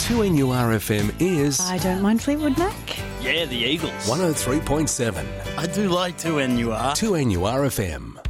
2NURFM is I don't mind Fleetwood Mac. Yeah, the Eagles. 103.7. I do like 2NUR. 2NURFM.